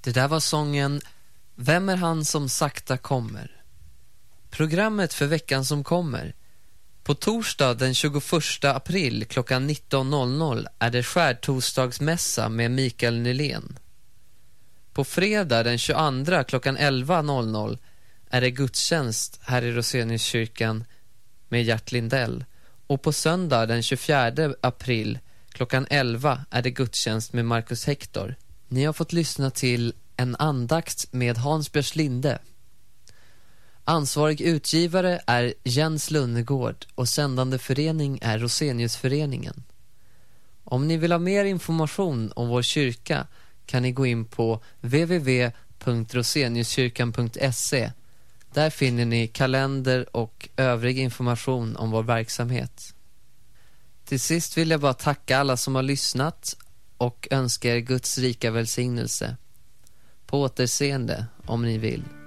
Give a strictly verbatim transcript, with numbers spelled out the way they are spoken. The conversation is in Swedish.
Det där var sången Vem är han som sakta kommer? Programmet för veckan som kommer. På torsdag den tjugoförsta april klockan nitton noll noll är det skärtorsdagsmässa med Mikael Nylén. På fredag den tjugoandra klockan elva noll noll är det gudstjänst här i Roseniuskyrkan med Gert Lindell. Och på söndag den tjugofjärde april klockan elva är det gudstjänst med Marcus Hector. Ni har fått lyssna till en andakt med Hans Björslinde. Ansvarig utgivare är Jens Lundegård och sändande förening är Roseniusföreningen. Om ni vill ha mer information om vår kyrka kan ni gå in på w w w punkt roseniuskyrkan punkt se. Där finner ni kalender och övrig information om vår verksamhet. Till sist vill jag bara tacka alla som har lyssnat och önska er Guds rika välsignelse. På återseende om ni vill.